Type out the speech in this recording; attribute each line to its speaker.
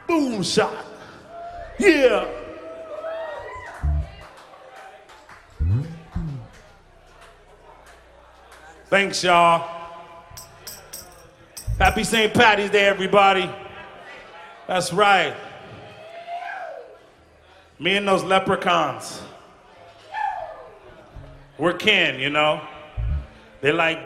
Speaker 1: Boom shot. Yeah. Thanks, y'all. Happy St. Patty's Day, everybody. That's right. Me and those leprechauns. We're kin, you know? They like